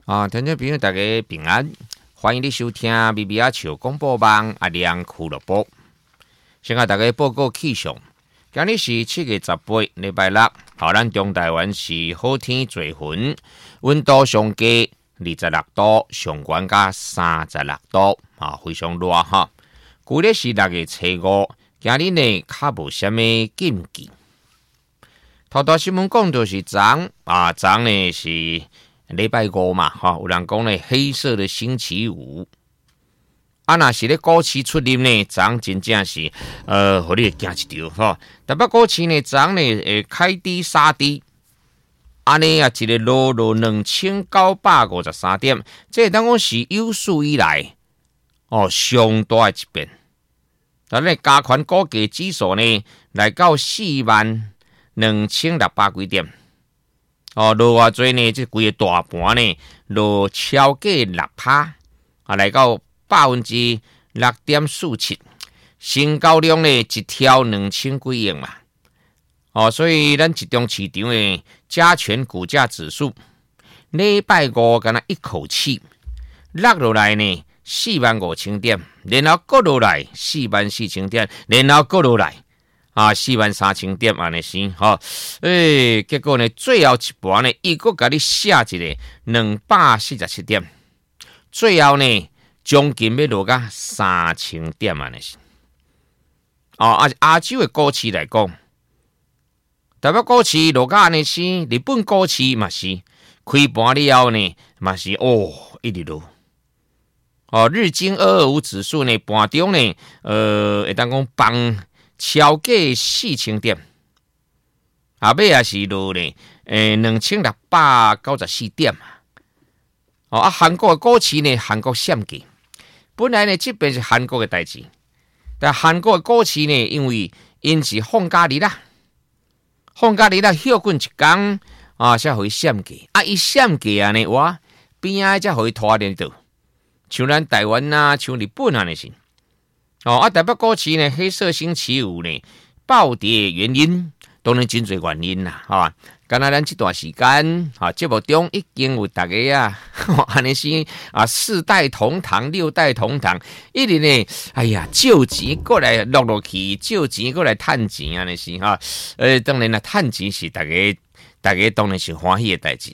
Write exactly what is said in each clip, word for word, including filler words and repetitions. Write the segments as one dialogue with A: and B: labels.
A: 啊，听众朋友大家平安，欢迎你收听 B B R 笑广播网阿良俱乐部。先甲大家报告气象，今日是七月十八，礼拜六，好，咱中台湾是好天多云，温度上低二十六度，上悬甲三十六度，啊，非常热哈。旧历是六月初五，今日呢较无啥物禁忌。头条新闻讲到是昨啊，昨呢是礼拜五嘛，哈，有人讲呢黑色的星期五。啊，若是咧股市出入呢，昨真正是呃，互你惊一跳吼。台北股市呢，昨呢会开低杀低，安尼啊，一个落落两千九百五十三点，这当讲是有史以来哦上大的一变。咱咧加权股价指数呢，来到四万两千六百几点，哦，落偌济呢？即规个大盘呢，落超过六趴，啊，来到百分之六点四七，成交量呢一条两千几亿嘛，哦，所以咱集中市场的加权股价指数，礼拜五敢若一口气落落来呢四万五千点，然后过落来四万四千点，然后过落来。啊，四万三千点安尼先，吼、哦，诶、欸，结果呢，最后一盘呢，伊阁甲你写一个两百四十七点，最後呢，將近要落到三千點安尼是。哦，啊，亞洲的股市來講，台北股市落到安尼是，日本股市嘛是，開盤了後呢，嘛是哦，一直落。哦，日經二二五指數呢，盤中呢，呃，會當講幫。超過四千點，後尾也是落呢，誒兩千六百九十四點。哦啊，韓國嘅股市呢，韓國險嘅，本來呢，這邊是韓國嘅代志，但韓國嘅股市呢，因為因是放假日啦，放假日啦，休困一天啊，才會險嘅。啊，伊險嘅啊呢，哇，邊啊才會拖連到，像咱台灣啊，像日本啊呢是。哦，啊，台北股市呢，黑色星期五呢暴跌原因，當然真侪原因啦，哈。敢若咱這段時間，哈，節目中已經有大家啊，安尼是啊，四代同堂、六代同堂，一直呢，哎呀，借錢過來落落去，借錢過來趁錢安尼是哈。呃，當然啦，趁錢是大家大家當然是歡喜的代志，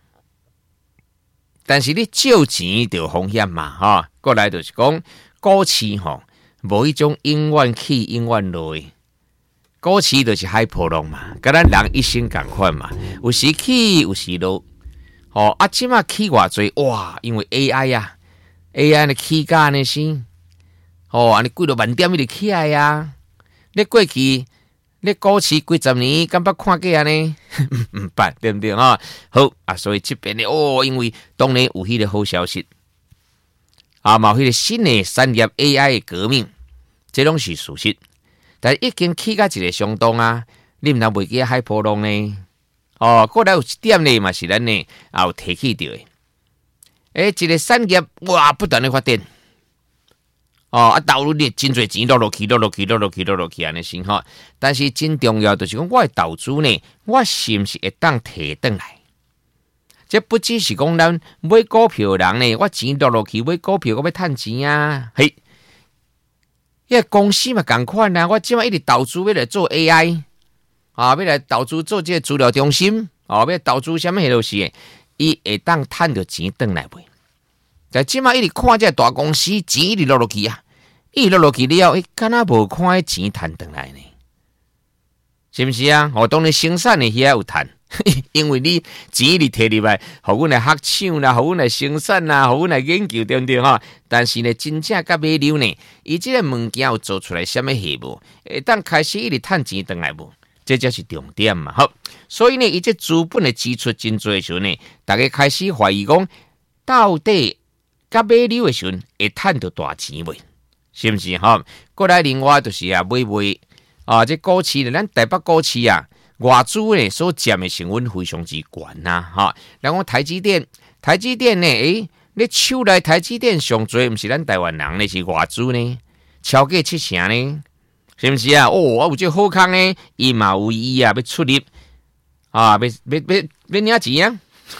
A: 但是你借錢就有風險嘛，哈。過來就是講股市吼。無迄種永遠起永遠落的，股市就是海波浪嘛，甲咱人一生共款嘛，有時起有時落。哦，啊，即馬起偌濟哇，因為 A I 啊 ，A I 呢起價呢先，哦，安尼幾多萬點伊就起來啊。你過去你股市幾十年，敢捌看過安尼？毋捌，對毋對哈？好啊，所以這邊呢，哦，因為當然有迄個好消息，啊，嘛有迄個新的產業 A I 的革命。這攏是事實，但已經起到一個相當啊，你毋通袂記海波浪呢？哦，過來有一點呢，嘛是咱呢也有提起到的。誒，一個產業哇不斷的發展，哦啊，投入呢真濟錢落落去，落落去，落落去，落落去安尼先吼。但是真重要就是講，我的投資呢，我是毋是會當摕轉來？這不只是講咱買股票的人呢，我錢落落去買股票，我要賺錢啊，嘿。因為公司嘛同款啊，我即擺一直投資要來做 A I， 啊，要來投資做這個資料中心，哦、啊，要投資什麼迄都是，伊會當賺到錢轉來袂？但即擺一直看這大公司錢一直落落去啊，一直落落去了，伊敢若無看錢賺轉來呢？是毋是啊？我當然生產的遐有賺。因為你錢你摕入來，互阮來學廠啦，互阮來生產啦，互阮來研究，對不對哈？但是呢，真正甲尾流呢，伊這個物件有做出來什麼業務，會當開始一直賺錢轉來無？這才是重點嘛。好，所以呢，伊這資本的支出真多的時候呢，大家開始懷疑講，到底甲尾流的時候會賺到大錢未？是毋是哈？過來另外就是啊，買賣啊，這股市呢，咱台北股市啊。外資呢所佔的成分非常之懸呐，哈！然後台積電，台積電呢，誒，你手內台積電上最唔是咱台灣人呢，是外資呢，超過七成呢，是唔是啊？哦，我有這好康呢，伊嘛有意啊，要出入啊，要要要要領錢啊！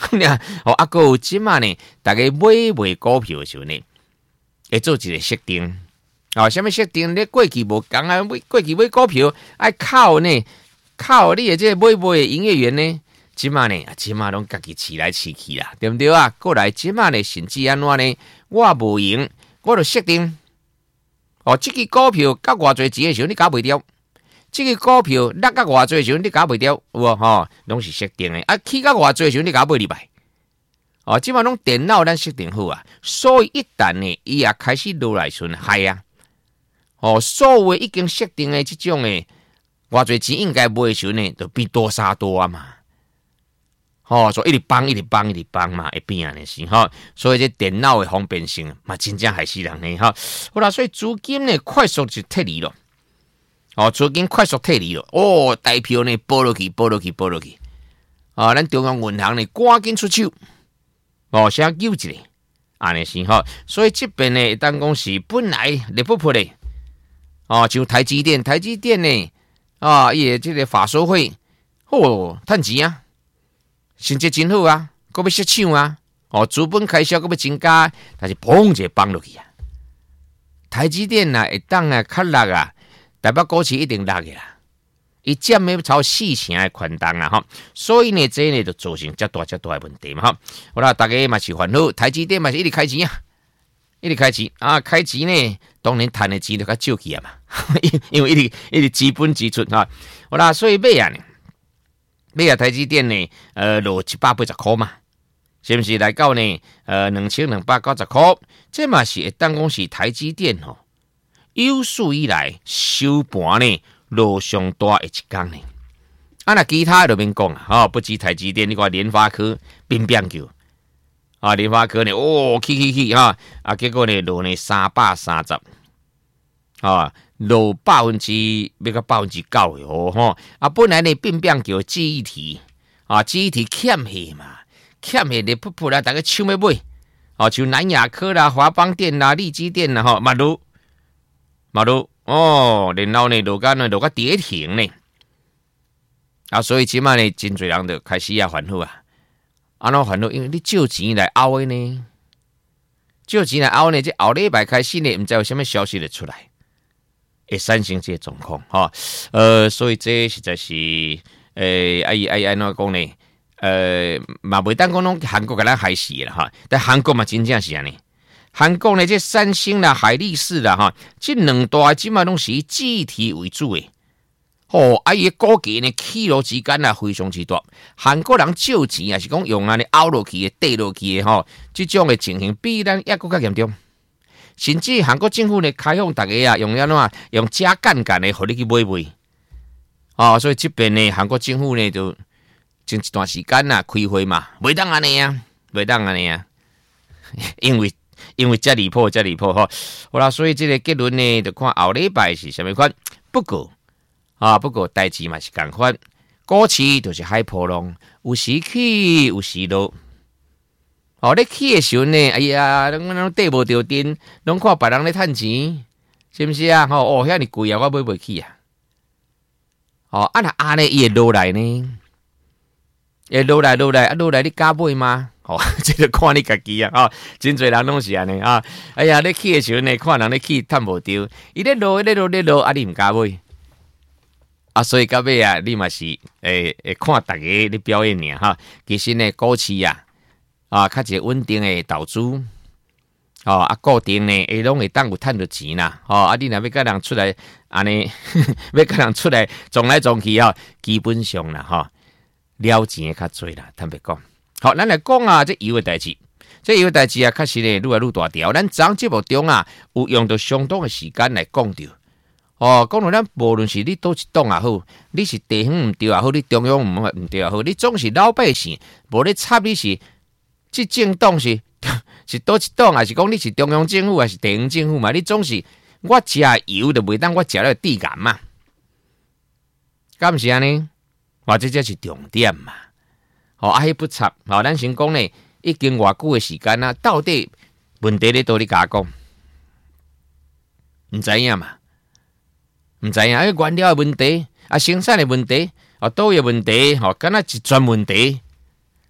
A: 哦，啊，个有即嘛呢，大家买卖股票的时候呢，会做一个设定。哦，什么设定？你过去无讲啊，过去买股票爱靠呢，靠你的这买卖的营业员呢，即嘛呢，即嘛拢家己饲来饲去啦，对不对啊？过来即嘛呢，甚至安怎呢？我无赢，我就设定。哦，这个股票甲偌侪钱的时候，你搞袂掉；这个股票落甲偌侪的时候，你搞袂掉，有无？吼，拢是设定的。啊，起甲偌侪的时候，你搞买入来。哦，即嘛拢电脑咱设定好啊，所以一旦呢，伊也开始落来时，嗨啊！哦，所有已经设定的这种的偌侪钱应该买的时候呢，就变多杀多啊嘛。哦，所以一直帮一直帮一直帮嘛，会变安尼是吼。所以这电脑的方便性嘛，真正害死人呢哈。好啦，所以资金呢快速就脱离了。哦，资金快速脱离了。哦，代票呢报落去，报落去，报落去。啊，咱中央银行呢赶紧出手。哦，先救一个，安尼是吼。所以这边呢，当讲是本来热不扑的。哦，像台积电，台积电呢，啊，伊个这个法说会，哦，趁钱啊，成绩真好啊，搁要设厂啊，哦，资本开销搁要增加，但是砰一下放落去啊。台积电啊，会当啊较落啊，台北股市一定落嘅啦，伊占要超四成的宽档啊，哈，所以呢，这呢就造成遮大遮大的问题嘛，哈。好啦，大家嘛是烦恼，台积电嘛是一直开钱啊。一直开钱啊，开钱呢，当然赚的钱就较少去啊嘛，因为一直一直资本支出哈。好啦，所以买啊呢，买啊台积电呢，呃，落一百八十块嘛，是不是来到呢？呃，两千两百九十块，这嘛是当讲是台积电吼，有史以来收盘呢落上大的一天呢。啊，那其他就免讲啊，哈，不止台积电，你看联发科、乒乓球。啊，联发科呢？哦，去去去哈！啊，结果呢，落呢三百三十，啊，落百分之要到百分之九的哦吼！啊，本来呢，乒乓球记忆体啊，记忆体欠下嘛，欠下你噗噗啦，大家抢要买哦，像南亚科啦、华邦电啦、力基电啦，吼，马路马路哦，然后呢，落个呢，落个跌停呢，啊，所以起码呢，真侪人就开始啊烦恼啊。安怎烦恼？因为你借钱来熬的呢，借钱来熬呢，这后礼拜开始呢，唔知有什么消息就出来，会产生这个状况哈。呃，所以这实在是，诶、呃，哎哎安怎讲呢？呃，嘛袂当讲拢韩国给咱害死啦哈，但韩国嘛真正是安尼。韩国呢，这三星啦、海力士啦哈，这两大即嘛拢是以记忆体为主的。哦，啊伊股价呢起落之间啊非常之大，韩国人借钱也是讲用安尼凹落去的、跌落去的吼，这种的情形比咱抑搁较严重。甚至韩国政府呢开放大家啊用安怎啊用加杠杆的，互你去买卖。哦，所以这边呢韩国政府呢就前一段时间啊开会嘛，袂当安尼啊，袂当安尼啊，因为因为遮离谱遮离谱吼。好啦，所以这个结论呢，就看后礼拜是什么款。不过。啊，不过代志嘛是共款，股市就是海波浪，有时起有时落。哦，你起的时候呢，哎呀，拢拢缀无着阵，拢看别人咧趁钱，是不是啊？吼、哦，哦，遐尼贵啊，我买袂起啊。哦，啊那安尼伊会落来呢？会落来落来啊，落来你敢买吗？哦，这个看你家己啊，哦，真侪人拢是安尼啊。哎呀，你起的时候呢，看人咧起趁无着，伊咧落咧落咧落，啊你毋敢买。啊，所以到尾啊，你嘛是诶诶看大家咧表演尔哈。其实呢，股市啊，啊，较一个稳定诶投资，哦啊，固定呢，会拢会当有趁到钱啦。哦啊，你若要甲人出来安尼，要甲人出来撞来撞去啊，基本上啦，哈、哦，了钱诶较侪啦。坦白讲，好，咱来讲啊，这油诶代志，这油诶代志啊，确实呢，愈来愈大条。咱昨节目中啊，有用到相当诶时间来讲到。哦，讲到咱无论是你倒一党也好，你是地方毋对也好，你中央毋毋对也好，你总是老百姓无咧插你是即政党是是倒一党，还是讲你是中央政府还是地方政府嘛？你总是我食油就袂当我食了地感嘛？敢毋是安尼？或者这是重点嘛？哦，啊，迄不插，哦，咱先讲呢，已经偌久诶时间啊，到底问题咧倒咧甲讲，毋知影嘛？唔知影，啊，原料的问题，啊，生产的问题，啊，倒的问题，吼、哦，敢若一串问题，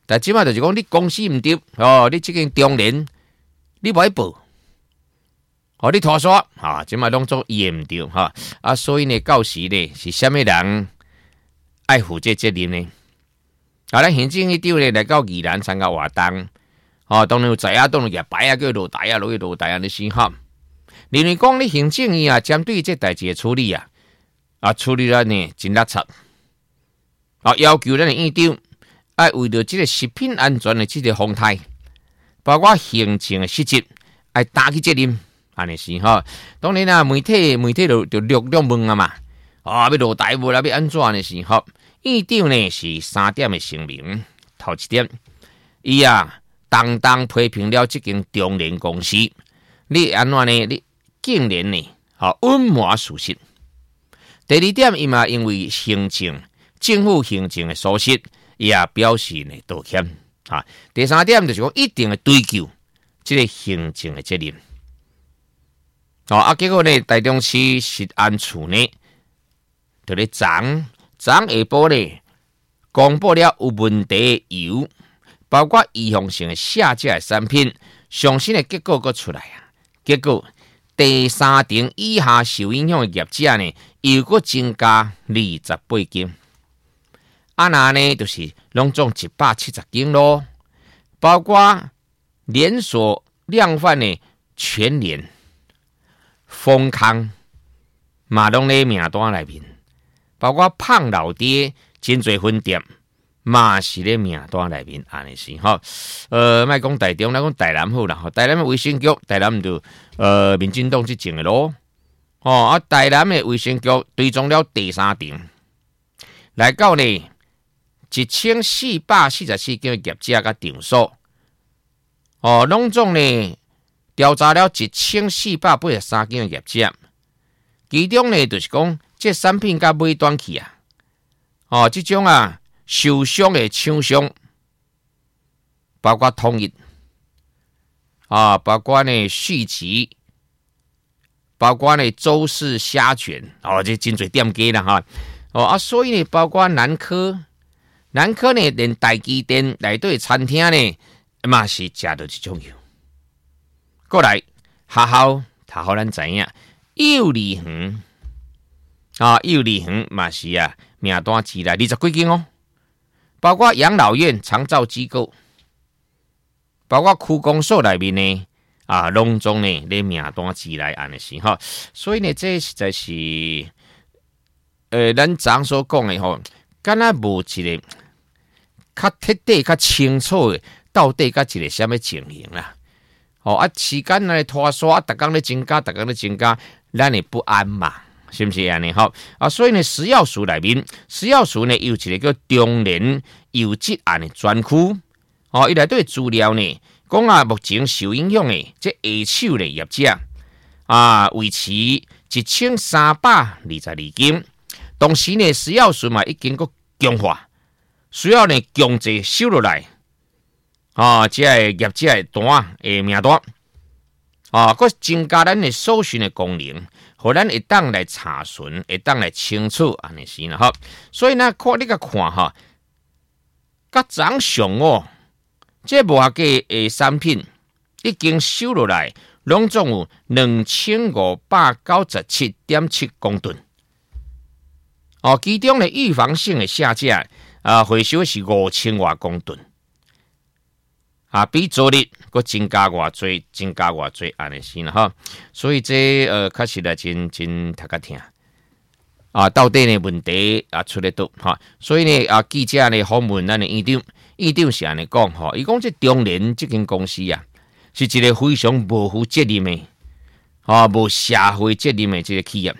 A: 但即马就是讲你公司毋对哦，你即间中联你无爱报，哦你拖刷啊，即马拢做伊毋对哈啊，所以呢，到时呢是虾米人爱负这责任呢？啊，咱行政一长呢来到宜兰参加活动，哦，当然有在啊，当然也摆啊，叫落台啊，落去落台啊，你先哈。另外讲，你行政院啊，针对这代志的处理啊，啊处理了呢真垃圾，啊要求咱的院长爱为了这个食品安全的这个风态，包括行政的失职，爱担起责任，安尼是哈。当然啦，媒体媒体就就略略问啊嘛，啊要落台无啦，要安怎呢是哈？院长呢是三点的声明，头一点，伊啊当当批评了这间中联公司，你安怎呢？你竟然呢，啊隐瞒事实。第二点，伊嘛因为行政政府行政的疏失，伊也表示呢道歉。啊，第三点就是讲一定的追究这个行政的责任。哦啊，结果呢，台中市食安处呢，就咧昨昨下晡呢，公布了有问题的油，包括预防性的下架的产品，上新的结果佫出来啊。结果第三层以下受影响的业者呢，又佫增加二十八间。啊那呢，就是拢总一百七十间咯，包括连锁量贩的全联、丰康、马拢咧名单内面，包括胖老爹真侪分店，嘛是咧名单内面，安尼是吼。呃，莫讲台中，咱讲台南好啦，台南的卫生局，台南就呃民进党执政的咯。哦，啊，台南的卫生局追踪了第三场，来到呢一千四百四十四间业者甲场所，哦，拢总呢调查了一千四百八十三间业者，其中呢就是讲这产品甲买断去啊，哦，这种啊受伤的厂商，包括统一啊，包括呢续集，包括呢周氏虾卷，哦，这真侪店家啦哈，哦啊，所以呢，包括南科。南科呢，连台积电内底餐厅呢，嘛是食到这种油。过来学校，头好咱知影，幼儿园啊，幼儿园嘛是啊，名单之内二十几间哦，包括养老院、长照机构，包括区公所内面呢，啊，拢总呢咧名单之内安尼是哈。所以呢，这实在是，呃，咱昨所讲的吼，敢若无一个。较彻底、较清楚的，到底甲一个什么情形啦？哦啊，时间来拖刷，逐工咧增加，逐工咧增加，咱会不安嘛？是不是安尼？好啊，所以呢，食药署内面，食药署呢有一个叫中联邮质案的专区，哦，伊内底资料呢，讲啊，目前受影响的这下手的业者啊，维持一千三百二十二间，同时呢，食药署嘛已经个强化。需要呢强制收落来，啊，即个业者的单诶名单，啊，佮增加咱的搜寻的功能，互咱会当来查询，会当来清楚安尼是啦，哈。所以呢，看你个看哈，甲昨上哦，这无价的产品已经收落来，拢总有两千五百九十七点七公吨，哦，其中的预防性的下架。啊，回收是五千外公吨，啊，比昨日佮增加偌济，增加偌济安尼是啦哈，所以这呃，确实来真真读较听啊，到底呢问题啊出来倒哈，所以呢啊，记者呢访问咱的院长，院长是安尼讲哈，伊讲这中联这间公司啊，是一个非常无负责任的啊，无社会责任的这个企业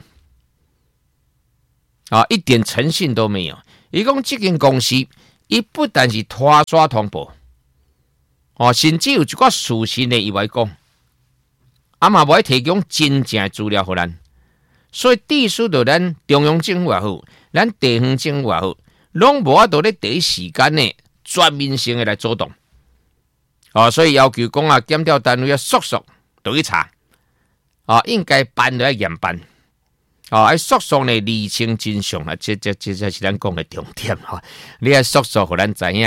A: 啊，一点诚信都没有。伊讲这间公司，伊不但是拖刷通报，哦，甚至有一寡事实的以外讲，啊嘛无提供真正资料给咱，所以致使到咱中央政府也好，咱地方政府也好，拢无法度咧第一时间呢全面性的来主动，哦，所以要求讲啊，检调单位要速速都去查，啊，应该办就要严办。哦，要速速呢厘清真相啊！这这这这是咱讲的重点哈。你要速速，互咱知影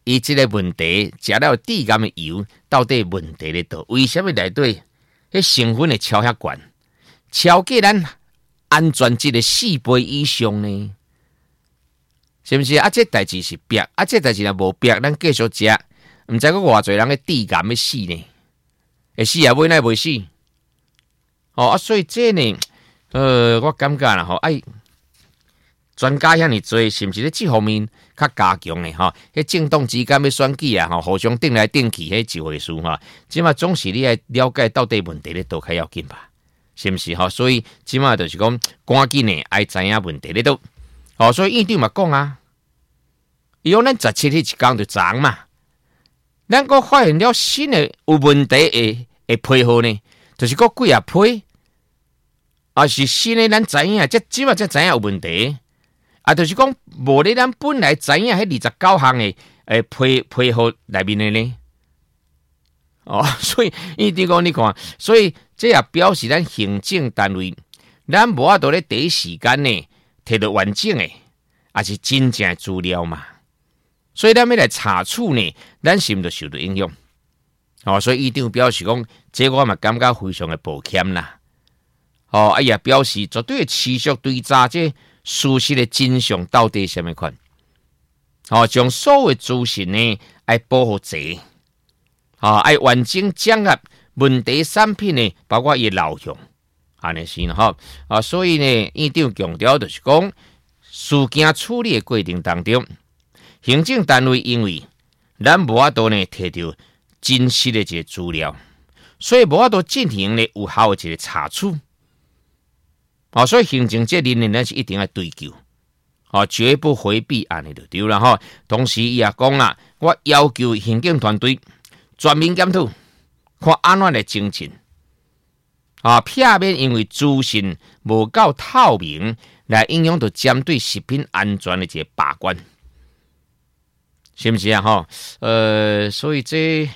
A: 伊即个问题食了致癌的油，到底问题咧倒？为什么内底迄成分会超遐悬，超过咱安全值的四倍以上呢？是毋是啊？这代志是逼，啊，这代志若无逼，咱继续食，毋知个偌侪人咧致癌要死呢？会死啊？尾乃袂死？哦啊，所以这呢，呃，我感觉啦吼，哎。专家遐尼多，是毋是咧这方面较加强诶？吼，迄政党之间要选举啊，吼，互相顶来顶去，迄一回事吼。即马总是你爱了解到底问题咧倒较要紧吧？是毋是吼？所以即马就是讲，赶紧诶爱知影问题咧倒。哦，所以院长嘛讲啊，伊讲咱十七日一工就涨嘛，咱阁发现了新诶有问题诶诶批号呢，就是阁几啊批，啊是新诶，咱知影，即即马才知影有问题。啊，就是讲，无咧，咱本来知影迄二十九项诶诶配配合内面诶呢，哦，所以伊伫讲你看，所以这也表示咱行政单位，咱无法度咧第一时间呢摕到完整诶，也是真正诶资料嘛。所以咱要来查处呢，咱是毋就受到影响？哦，所以伊长表示讲，这我嘛感觉非常诶抱歉啦。哦，啊也表示绝对会持续追查这。事实的真相到底什么款？哦，将所有资讯呢，爱保护侪，啊，爱完整掌握问题产品呢，包括伊流向，安尼是吼啊，所以呢，院长强调就是讲，事件处理的过程当中，行政单位因为咱无法度呢摕到真实的这个资料，所以无法度进行呢有效的一个查处。哦，所以行政责任呢，咱是一定要追究，哦，绝不回避，安尼就对了吼。同时，伊也讲啦，我要求行政团队全面检讨，看安怎来精进，啊，避免因为资讯无够透明，来影响到针对食品安全的一个把关，是不是啊？吼，呃，所以这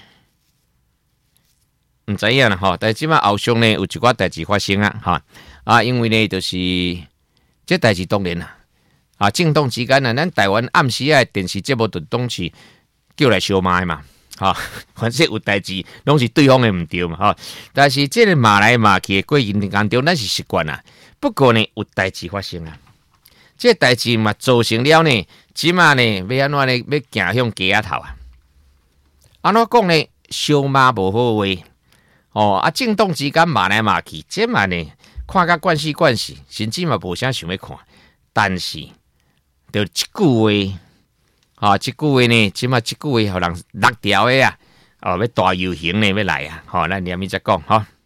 A: 唔知影啦，吼，但係即馬後續呢有一寡代志發生啊，哈。啊，因為呢，就是這代志當然啦，啊，政黨之間啊，咱台灣暗時啊電視節目就當是叫來相罵嘛，哈，反正有代志攏是對方的唔對嘛，哈。但是這個罵來罵去的過程當中，咱是習慣啦。不過呢，有代志發生啊，這個代志嘛造成了呢，即馬呢要安怎呢？要行向街仔頭啊？安怎講呢？相罵無好話，哦，啊，政黨之間罵來罵去，這嘛呢？看甲慣死慣死，甚至嘛無啥想要看，但是就一句話，啊，一句話呢，即嘛一句話，互人落掉的啊，哦，要大遊行呢，要來啊，好，咱下面再講，好。